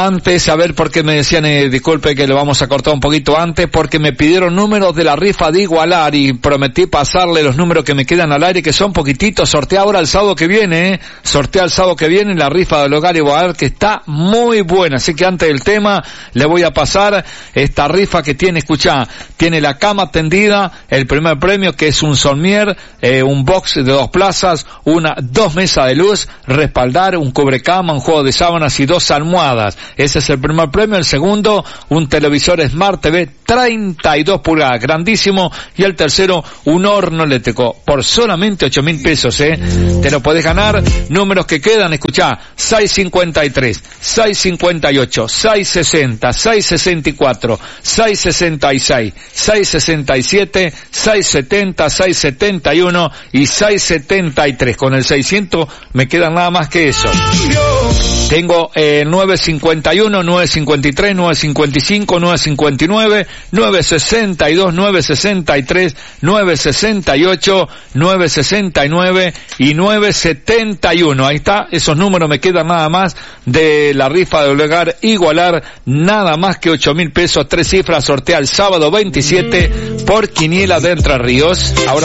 antes, a ver por qué me decían, disculpe que lo vamos a cortar un poquito antes, porque me pidieron números de la rifa de Igualar y prometí pasarle los números que me quedan al aire, que son poquititos. Sortea ahora el sábado que viene, sortea el sábado que viene la rifa del hogar Igualar, que está muy buena. Así que antes del tema, le voy a pasar esta rifa que tiene, escuchá, tiene la cama tendida, el primer premio que es un Solmier, un box de 2 plazas, 2 mesas de luz, respaldar, un cubrecama, un juego de sábanas y 2 almohadas. Ese es el primer premio. El segundo, un televisor Smart TV 32 pulgadas, grandísimo. Y el tercero, un horno eléctrico por solamente 8.000 pesos, Te lo podés ganar. Números que quedan, escuchá, 653, 658, 660, 664, 666, 667, 670, 671 y 673. Con el 600 me quedan nada más que eso. Tengo 951, 953, 955, 959, 962, 963, 968, 969 y 971. Ahí está, esos números me quedan nada más de la rifa del hogar Igualar, nada más que 8.000 pesos, 3 cifras, sortea el sábado 27 por Quiniela de Entre Ríos. Ahora